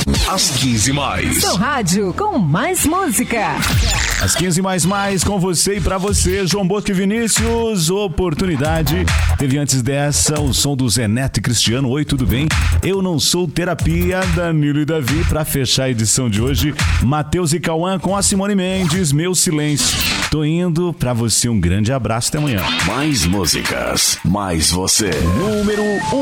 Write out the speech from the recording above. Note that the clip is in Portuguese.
Às 15 mais. Seu rádio com mais música. Às 15 mais com você e pra você, João Bosco e Vinícius. Oportunidade. Teve antes dessa o som do Zé Neto e Cristiano. Oi, tudo bem? Eu não sou terapia, Danilo e Davi. Pra fechar a edição de hoje, Matheus e Cauã com a Simone Mendes, Meu Silêncio. Tô indo, pra você um grande abraço, até amanhã. Mais músicas, mais você. Número 1.